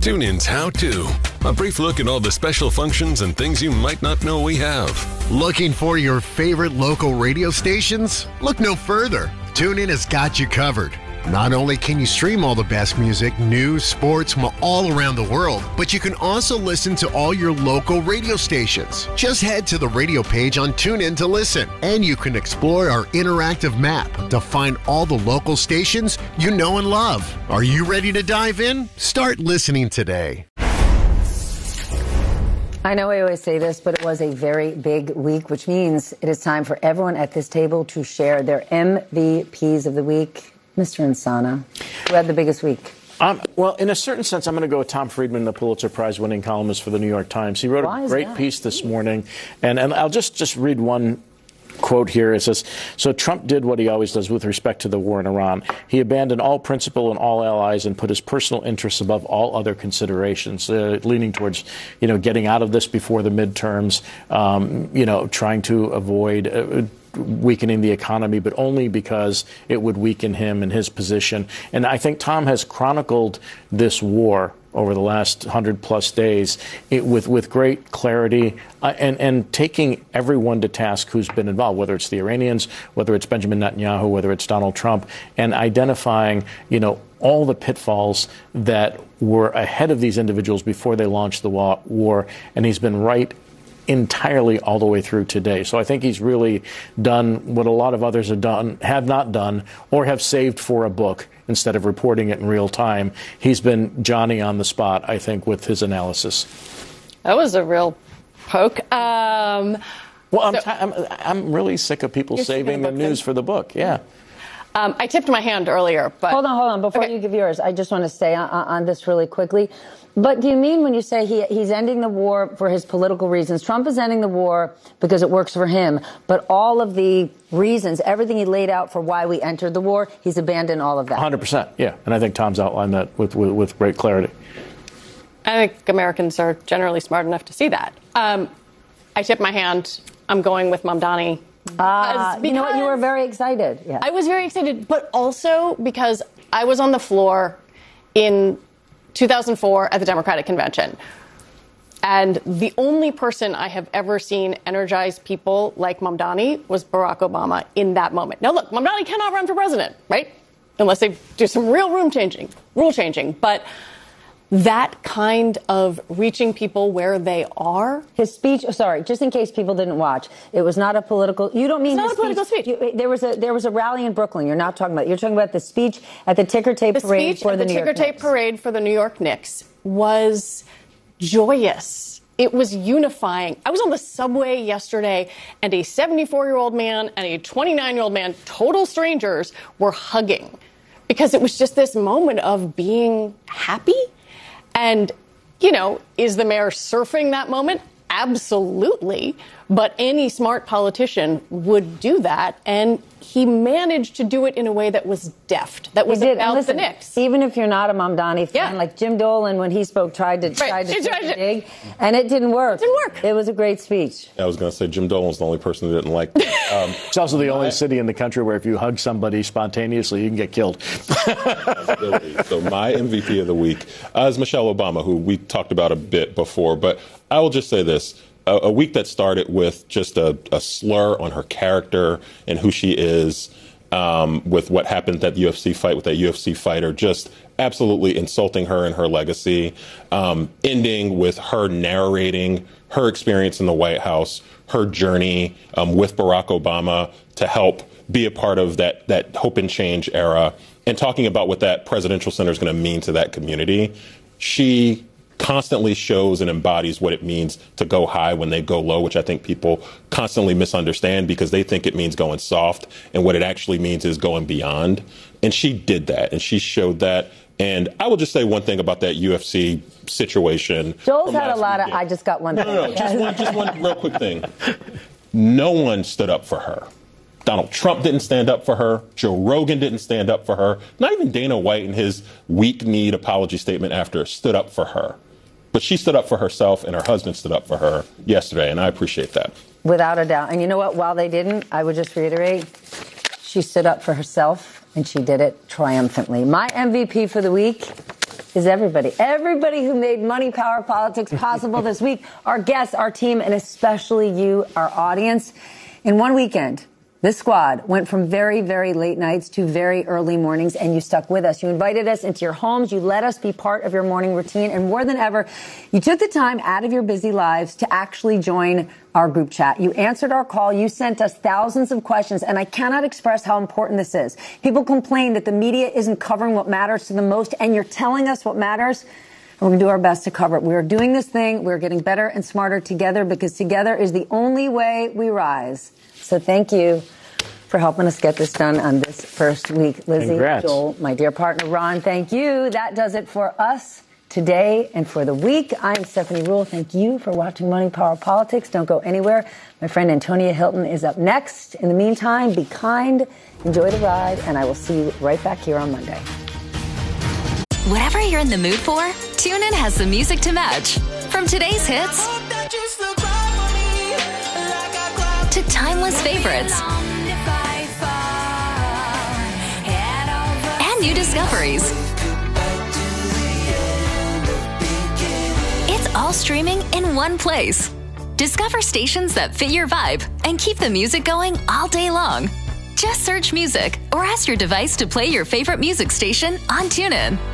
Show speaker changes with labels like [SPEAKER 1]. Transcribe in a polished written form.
[SPEAKER 1] TuneIn's How To. A brief look at all the special functions and things you might not know we have.
[SPEAKER 2] Looking for your favorite local radio stations? Look no further. TuneIn has got you covered. Not only can you stream all the best music, news, sports from all around the world, but you can also listen to all your local radio stations. Just head to the radio page on TuneIn to listen, and you can explore our interactive map to find all the local stations you know and love. Are you ready to dive in? Start listening today.
[SPEAKER 3] I know I always say this, but it was a very big week, which means it is time for everyone at this table to share their MVPs of the week. Mr. Insana, who had the biggest week?
[SPEAKER 4] Well, in a certain sense, I'm going to go with Tom Friedman, the Pulitzer Prize-winning columnist for the New York Times. He wrote a great piece this morning, and I'll just read one quote here. It says, so Trump did what he always does with respect to the war in Iran. He abandoned all principle and all allies and put his personal interests above all other considerations, leaning towards, getting out of this before the midterms, trying to avoid weakening the economy, but only because it would weaken him and his position. And I think Tom has chronicled this war over the last 100-plus days with great clarity and taking everyone to task who's been involved, whether it's the Iranians, whether it's Benjamin Netanyahu, whether it's Donald Trump, and identifying, all the pitfalls that were ahead of these individuals before they launched the war. And he's been right entirely all the way through today. So I think he's really done what a lot of others have not done, or have saved for a book instead of reporting it in real time. He's been Johnny on the spot, I think, with his analysis.
[SPEAKER 5] That was a real poke.
[SPEAKER 4] I'm really sick of people saving the news for the book. Yeah.
[SPEAKER 5] I tipped my hand earlier, but
[SPEAKER 3] hold on. Before you give yours, I just want to stay on this really quickly. But do you mean when you say he's ending the war for his political reasons? Trump is ending the war because it works for him, but all of the reasons, everything he laid out for why we entered the war, he's abandoned all of that.
[SPEAKER 4] 100%, yeah. And I think Tom's outlined that with great clarity.
[SPEAKER 5] I think Americans are generally smart enough to see that. I tipped my hand. I'm going with Mamdani.
[SPEAKER 3] Because you know what? You were very excited. Yeah.
[SPEAKER 5] I was very excited, but also because I was on the floor in 2004 at the Democratic Convention. And the only person I have ever seen energize people like Mamdani was Barack Obama in that moment. Now, look, Mamdani cannot run for president, right? Unless they do some real rule changing. But that kind of reaching people where they are.
[SPEAKER 3] His speech, just in case people didn't watch, it was not a political, you don't mean
[SPEAKER 5] it's not a political speech.
[SPEAKER 3] There was a rally in Brooklyn. You're talking about the speech at the ticker tape parade for the New York Knicks. The ticker tape parade
[SPEAKER 5] for the New York Knicks was joyous. It was unifying. I was on the subway yesterday, and a 74-year-old man and a 29-year-old man, total strangers, were hugging because it was just this moment of being happy. And, is the mayor surfing that moment? Absolutely. But any smart politician would do that. And he managed to do it in a way that was deft, that was about the Knicks.
[SPEAKER 3] Even if you're not a Mamdani fan, like Jim Dolan, when he spoke, tried to dig, and it didn't work. It was a great speech.
[SPEAKER 6] I was going to say Jim Dolan's the only person who didn't like it.
[SPEAKER 4] It's also the only city in the country where if you hug somebody spontaneously, you can get killed.
[SPEAKER 6] So my MVP of the week is Michelle Obama, who we talked about a bit before. But I will just say this. A week that started with just a slur on her character and who she is, with what happened at the UFC fight with that UFC fighter, just absolutely insulting her and her legacy, ending with her narrating her experience in the White House, her journey with Barack Obama to help be a part of that hope and change era, and talking about what that presidential center is going to mean to that community. She constantly shows and embodies what it means to go high when they go low, which I think people constantly misunderstand because they think it means going soft, and what it actually means is going beyond. And she did that, and she showed that. And I will just say one thing about that UFC situation.
[SPEAKER 3] Joel's had a lot of, I just got one thing.
[SPEAKER 6] No, just one real quick thing. No one stood up for her. Donald Trump didn't stand up for her. Joe Rogan didn't stand up for her. Not even Dana White in his weak-kneed apology statement after stood up for her. But she stood up for herself, and her husband stood up for her yesterday, and I appreciate that.
[SPEAKER 3] Without a doubt. And you know what? While they didn't, I would just reiterate, she stood up for herself, and she did it triumphantly. My MVP for the week, is everybody. Everybody who made Money, Power, Politics possible this week. Our guests, our team, and especially you, our audience. In one weekend, this squad went from very, very late nights to very early mornings, and you stuck with us. You invited us into your homes. You let us be part of your morning routine. And more than ever, you took the time out of your busy lives to actually join our group chat. You answered our call. You sent us thousands of questions, and I cannot express how important this is. People complain that the media isn't covering what matters to the most, and you're telling us what matters. And we're going to do our best to cover it. We are doing this thing. We're getting better and smarter together, because together is the only way we rise. So thank you for helping us get this done on this first week. Lizzie,
[SPEAKER 4] Congrats.
[SPEAKER 3] Joel, my dear partner, Ron, thank you. That does it for us today and for the week. I'm Stephanie Ruhle. Thank you for watching Money, Power, Politics. Don't go anywhere. My friend Antonia Hilton is up next. In the meantime, be kind, enjoy the ride, and I will see you right back here on Monday.
[SPEAKER 7] Whatever you're in the mood for, TuneIn has the music to match. From today's hits to timeless favorites and new discoveries. It's all streaming in one place. Discover stations that fit your vibe and keep the music going all day long. Just search music or ask your device to play your favorite music station on TuneIn.